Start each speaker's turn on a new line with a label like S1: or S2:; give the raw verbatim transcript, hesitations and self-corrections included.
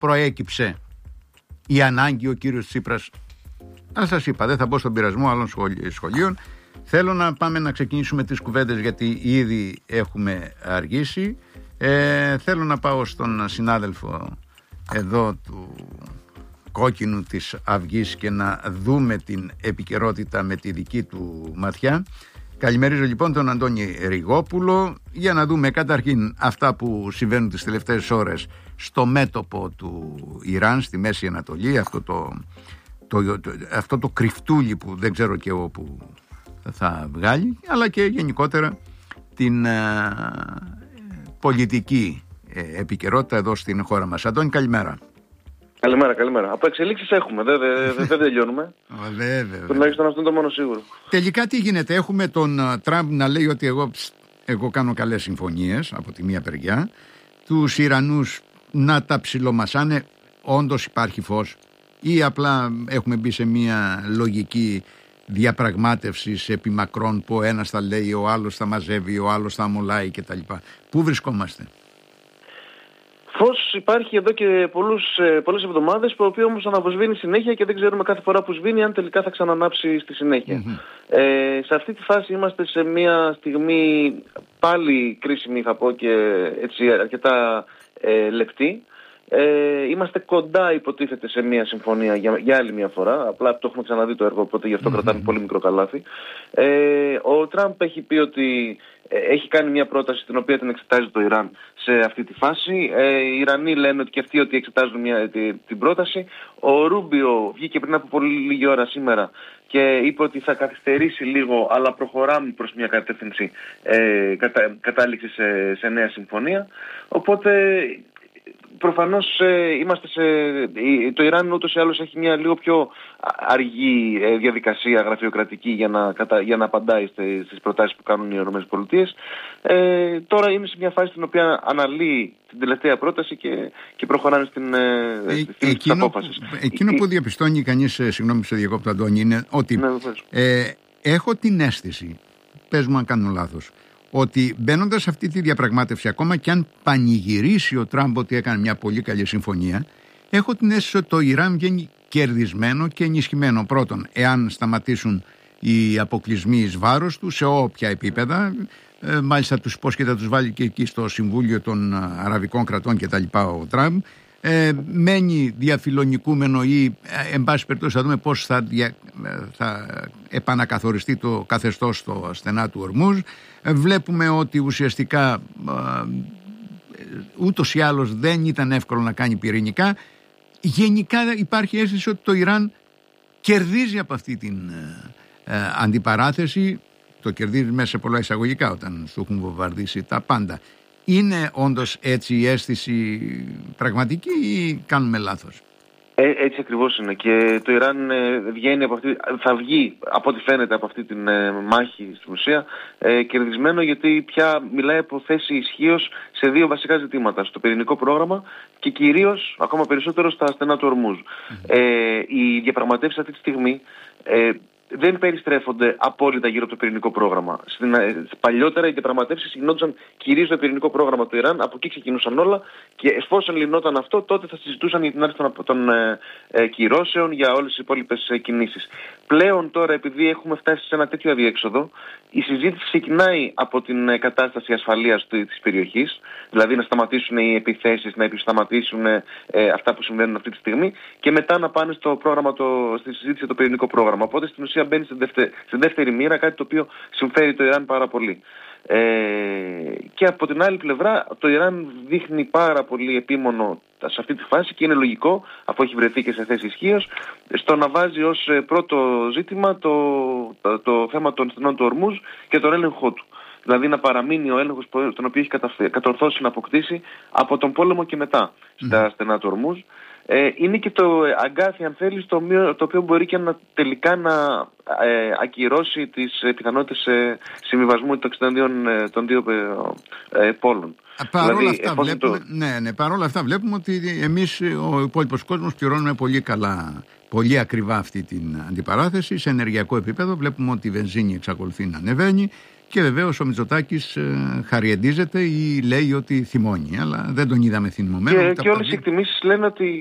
S1: προέκυψε η ανάγκη ο κύριος Τσίπρας? Αν σας είπα, δεν θα μπω στον πειρασμό άλλων σχολείων. Θέλω να πάμε να ξεκινήσουμε τις κουβέντες, γιατί ήδη έχουμε αργήσει. Ε, θέλω να πάω στον συνάδελφο εδώ του κόκκινου της Αυγής και να δούμε την επικαιρότητα με τη δική του ματιά. Καλημερίζω λοιπόν τον Αντώνη Ριγόπουλο για να δούμε καταρχήν αυτά που συμβαίνουν τις τελευταίες ώρες στο μέτωπο του Ιράν, στη Μέση Ανατολή, αυτό το, το, το, αυτό το κρυφτούλι που δεν ξέρω και εγώ που θα βγάλει, αλλά και γενικότερα την ε, πολιτική ε, επικαιρότητα εδώ στην χώρα μας. Αντώνη, καλημέρα.
S2: Καλημέρα, καλημέρα. Από εξελίξεις έχουμε, δεν δε, δε, δε τελειώνουμε.
S1: Βέβαια.
S2: Τουλάχιστον αυτό είναι το μόνο σίγουρο.
S1: Τελικά τι γίνεται? Έχουμε τον Τραμπ να λέει ότι εγώ, εγώ κάνω καλές συμφωνίες από τη μία περιά, τους Ιρανούς να τα ψιλομασάνε. Όντως υπάρχει φως ή απλά έχουμε μπει σε μία λογική διαπραγμάτευση επί μακρόν που ο ένας θα λέει, ο άλλος θα μαζεύει, ο άλλος θα αμολάει κτλ? Πού βρισκόμαστε?
S2: Φως υπάρχει εδώ και πολλούς, πολλές εβδομάδες, το οποίο όμως αναβοσβήνει συνέχεια και δεν ξέρουμε κάθε φορά που σβήνει αν τελικά θα ξανανάψει στη συνέχεια. Mm-hmm. Ε, σε αυτή τη φάση είμαστε σε μια στιγμή πάλι κρίσιμη, θα πω, και έτσι αρκετά ε, λεπτή. Ε, είμαστε κοντά, υποτίθεται, σε μια συμφωνία για, για άλλη μια φορά. Απλά το έχουμε ξαναδεί το έργο, οπότε γι' αυτό mm-hmm. κρατάμε πολύ μικρό καλάθι. Ε, ο Τραμπ έχει πει ότι ε, έχει κάνει μια πρόταση την οποία την εξετάζει το Ιράν σε αυτή τη φάση. Ε, οι Ιρανοί λένε ότι και αυτοί ότι εξετάζουν μια, τη, την πρόταση. Ο Ρούμπιο βγήκε πριν από πολύ λίγη ώρα σήμερα και είπε ότι θα καθυστερήσει λίγο, αλλά προχωράμε προς μια κατεύθυνση ε, κατα, κατάληξη σε, σε νέα συμφωνία. Οπότε προφανώς ε, είμαστε σε... το Ιράν ούτως ή άλλως έχει μια λίγο πιο αργή ε, διαδικασία γραφειοκρατική για να, κατα... για να απαντάει στις προτάσεις που κάνουν οι ΗΠΑ. Ε, τώρα είναι σε μια φάση στην οποία αναλύει την τελευταία πρόταση και, και προχωράνε στην ε, ε, απόφαση.
S1: Εκείνο που διαπιστώνει κανείς, ε, συγγνώμη σε διακόπτω Αντώνη, είναι ότι ναι, ε, έχω την αίσθηση, πες μου αν κάνω λάθος, ότι μπαίνοντας σε αυτή τη διαπραγμάτευση, ακόμα και αν πανηγυρίσει ο Τραμπ ότι έκανε μια πολύ καλή συμφωνία, έχω την αίσθηση ότι το Ιράν βγαίνει κερδισμένο και ενισχυμένο. Πρώτον, εάν σταματήσουν οι αποκλεισμοί εις βάρος του σε όποια επίπεδα, ε, μάλιστα τους υπόσχεται να τους βάλει και εκεί στο Συμβούλιο των Αραβικών Κρατών κτλ. Ο Τραμπ. Ε, μένει διαφιλονικούμενο ή ε, εν πάση περιπτώσει θα δούμε πώς θα, δια, θα επανακαθοριστεί το καθεστώς στο στενά του Ορμούζ. Ε, βλέπουμε ότι ουσιαστικά ε, ούτως ή άλλως δεν ήταν εύκολο να κάνει πυρηνικά. Γενικά υπάρχει αίσθηση ότι το Ιράν κερδίζει από αυτή την ε, ε, αντιπαράθεση. Το κερδίζει μέσα σε πολλά εισαγωγικά όταν του έχουν βομβαρδίσει τα πάντα. Είναι όντως έτσι η αίσθηση πραγματική ή κάνουμε λάθος?
S2: Ε, έτσι ακριβώς είναι και το Ιράν ε, βγαίνει από αυτή, θα βγει από ό,τι φαίνεται από αυτή την ε, μάχη στην ουσία ε, κερδισμένο, γιατί πια μιλάει από θέση ισχύως σε δύο βασικά ζητήματα, στο πυρηνικό πρόγραμμα και κυρίως ακόμα περισσότερο στα στενά του Ορμούζ. Mm-hmm. Ε, οι διαπραγματεύσεις αυτή τη στιγμή ε, δεν περιστρέφονται απόλυτα γύρω από το πυρηνικό πρόγραμμα. Στην, ε, παλιότερα οι διαπραγματεύσεις γινόντουσαν κυρίως το πυρηνικό πρόγραμμα του Ιράν, από εκεί ξεκινούσαν όλα και εφόσον λυνόταν αυτό, τότε θα συζητούσαν για την άρση των, των ε, ε, κυρώσεων για όλες τις υπόλοιπες ε, κινήσεις. Πλέον τώρα, επειδή έχουμε φτάσει σε ένα τέτοιο αδιέξοδο, η συζήτηση ξεκινάει από την ε, κατάσταση ασφαλείας της περιοχής, δηλαδή να σταματήσουν οι επιθέσεις, να σταματήσουν ε, ε, αυτά που συμβαίνουν αυτή τη στιγμή και μετά να πάνε στο πρόγραμμα, το, στη συζήτηση για το πυρηνικό πρόγραμμα. Οπότε στην ουσία μπαίνει στη δεύτερη, στη δεύτερη μοίρα, κάτι το οποίο συμφέρει το Ιράν πάρα πολύ. Ε, και από την άλλη πλευρά το Ιράν δείχνει πάρα πολύ επίμονο σε αυτή τη φάση και είναι λογικό, αφού έχει βρεθεί και σε θέση ισχύως, στο να βάζει ως πρώτο ζήτημα το, το, το θέμα των στενών του Ορμούζ και τον έλεγχό του. Δηλαδή να παραμείνει ο έλεγχος τον οποίο έχει κατορθώσει να αποκτήσει από τον πόλεμο και μετά στα mm. στενά του Ορμούζ. Ε, είναι και το αγκάθι, αν θέλεις, το, το οποίο μπορεί και να, τελικά να ε, ακυρώσει τις ε, πιθανότητες ε, συμβιβασμού των δύο ε, ε, πόλων.
S1: Παρόλα δηλαδή, αυτά, βλέπουμε, το... ναι, ναι, παρόλα αυτά βλέπουμε ότι εμείς ο υπόλοιπος κόσμος πληρώνουμε πολύ καλά, πολύ ακριβά αυτή την αντιπαράθεση. Σε ενεργειακό επίπεδο βλέπουμε ότι η βενζίνη εξακολουθεί να ανεβαίνει Και βεβαίως ο Μητσοτάκης ε, χαριεντίζεται ή λέει ότι θυμώνει, αλλά δεν τον είδαμε θυμωμένο.
S2: Και, και όλες οι εκτιμήσεις λένε ότι